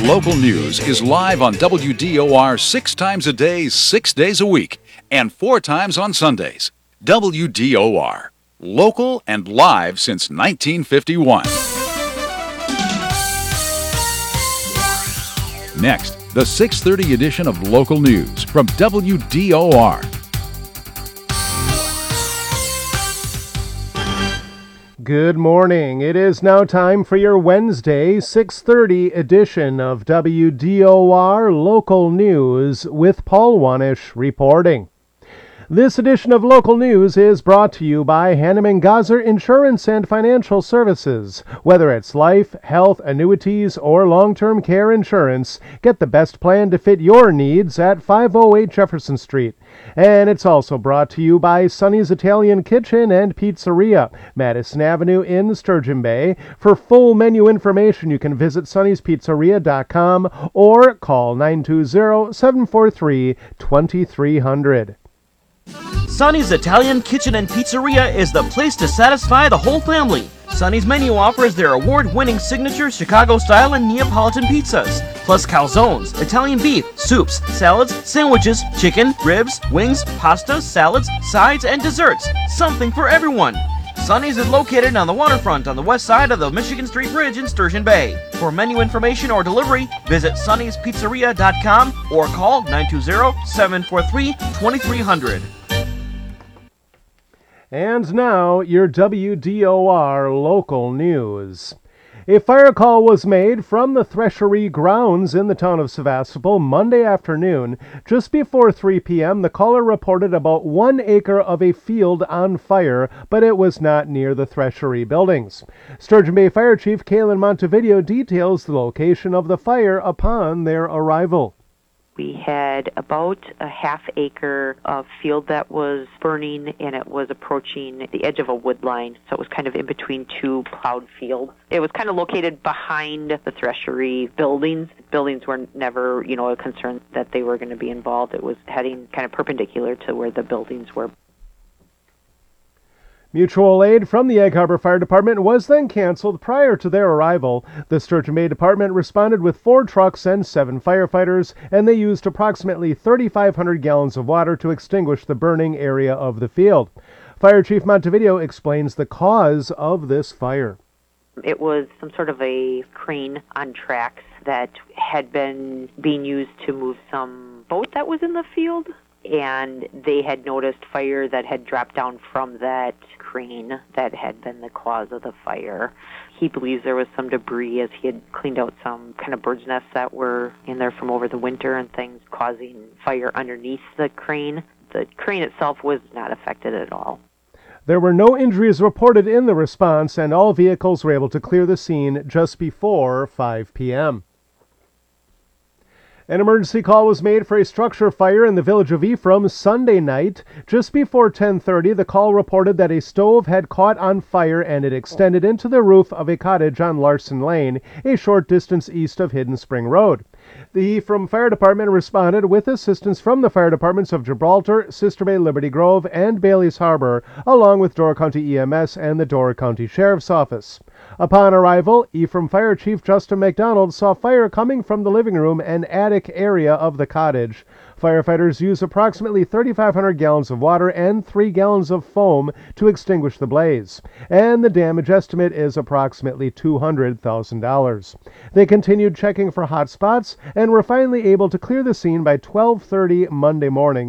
local news is live on WDOR 6 times a day, 6 days a week, and 4 times on Sundays. WDOR, local and live since 1951. Next, the 6:30 edition of Local News from WDOR. Good morning. It is now time for your Wednesday 6:30 edition of WDOR Local News with Paul Wanish reporting. This edition of Local News is brought to you by Hanneman Gazer Insurance and Financial Services. Whether it's life, health, annuities, or long-term care insurance, get the best plan to fit your needs at 508 Jefferson Street. And it's also brought to you by Sonny's Italian Kitchen and Pizzeria, Madison Avenue in Sturgeon Bay. For full menu information, you can visit sonnyspizzeria.com or call 920-743-2300. Sonny's Italian Kitchen and Pizzeria is the place to satisfy the whole family. Sonny's menu offers their award-winning signature Chicago-style and Neapolitan pizzas, plus calzones, Italian beef, soups, salads, sandwiches, chicken, ribs, wings, pasta, salads, sides, and desserts. Something for everyone. Sonny's is located on the waterfront on the west side of the Michigan Street Bridge in Sturgeon Bay. For menu information or delivery, visit sonnyspizzeria.com or call 920-743-2300. And now, your WDOR local news. A fire call was made from the Threshery grounds in the town of Sevastopol Monday afternoon. Just before 3 p.m., the caller reported about 1 acre of a field on fire, but it was not near the Threshery buildings. Sturgeon Bay Fire Chief Kaylin Montevideo details the location of the fire upon their arrival. We had about a half acre of field that was burning, and it was approaching the edge of a wood line, so it was kind of in between two plowed fields. It was kind of located behind the Threshery buildings. Buildings were never, a concern that they were going to be involved. It was heading kind of perpendicular to where the buildings were. Mutual aid from the Egg Harbor Fire Department was then canceled prior to their arrival. The Sturgeon Bay Department responded with 4 trucks and 7 firefighters, and they used approximately 3,500 gallons of water to extinguish the burning area of the field. Fire Chief Montevideo explains the cause of this fire. It was some sort of a crane on tracks that had been being used to move some boat that was in the field, and they had noticed fire that had dropped down from that crane that had been the cause of the fire. He believes there was some debris as he had cleaned out some kind of bird's nests that were in there from over the winter and things, causing fire underneath the crane. The crane itself was not affected at all. There were no injuries reported in the response, and all vehicles were able to clear the scene just before 5 p.m. An emergency call was made for a structure fire in the village of Ephraim Sunday night. Just before 10:30, the call reported that a stove had caught on fire and it extended into the roof of a cottage on Larson Lane, a short distance east of Hidden Spring Road. The Ephraim Fire Department responded with assistance from the fire departments of Gibraltar, Sister Bay, Liberty Grove, and Bailey's Harbor, along with Door County EMS and the Door County Sheriff's Office. Upon arrival, Ephraim Fire Chief Justin McDonald saw fire coming from the living room and attic area of the cottage. Firefighters used approximately 3,500 gallons of water and 3 gallons of foam to extinguish the blaze, and the damage estimate is approximately $200,000. They continued checking for hot spots and were finally able to clear the scene by 12:30 Monday morning.